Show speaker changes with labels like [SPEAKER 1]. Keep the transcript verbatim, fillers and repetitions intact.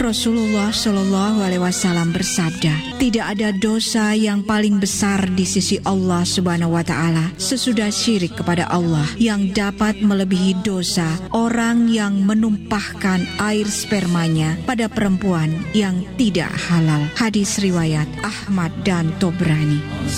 [SPEAKER 1] Rasulullah Shallallahu Alaihi Wasallam bersabda, tidak ada dosa yang paling besar di sisi Allah Subhanahu Wa Taala sesudah syirik kepada Allah yang dapat melebihi dosa orang yang menumpahkan air spermanya pada perempuan yang tidak halal. Hadis riwayat Ahmad dan Tobrani.